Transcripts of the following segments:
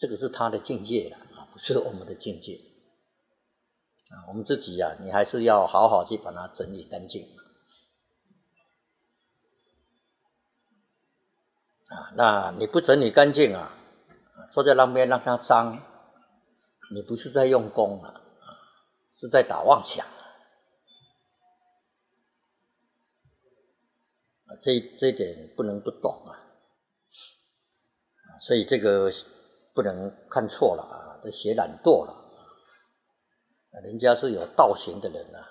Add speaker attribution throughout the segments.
Speaker 1: 这个是他的境界了啊，不是我们的境界啊。我们自己啊，你还是要好好去把它整理干净啊。那你不整理干净啊，坐在那边让它脏，你不是在用功啊，是在打妄想。这一点不能不懂啊，所以这个不能看错了啊，这学懒惰了，人家是有道行的人啊，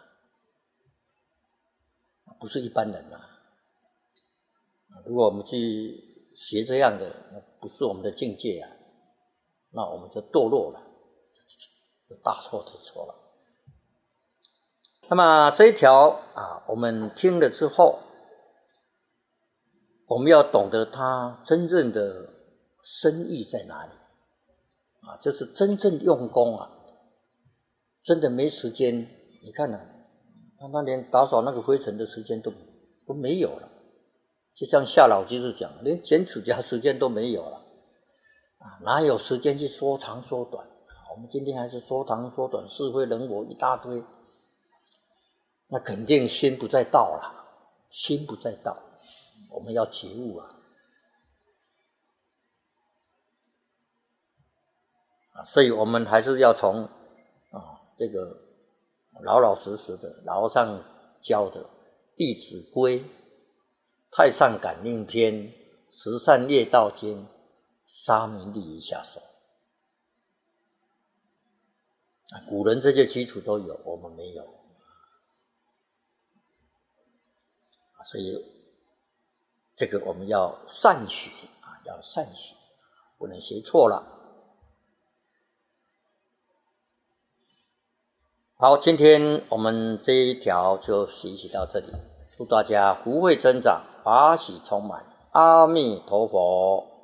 Speaker 1: 不是一般人啊。如果我们去学这样的，不是我们的境界啊，那我们就堕落了，就大错特错了。那么这一条啊，我们听了之后，我们要懂得它真正的深意在哪里啊，就是真正用功啊，真的没时间。你看啊，他连打扫那个灰尘的时间都没有了，就像夏老居士讲，连剪指甲时间都没有了啊，哪有时间去说长说短？我们今天还是说长说短，是非人我一大堆，那肯定心不在道了，心不在道。我们要觉悟啊！所以我们还是要从这个老老实实的老和尚教的《弟子规》《太上感应篇》《十善业道经》沙弥利益下手。古人这些基础都有，我们没有，所以这个我们要善学啊，要善学，不能学错了。好，今天我们这一条就学习到这里，祝大家福慧增长，法喜充满，阿弥陀佛。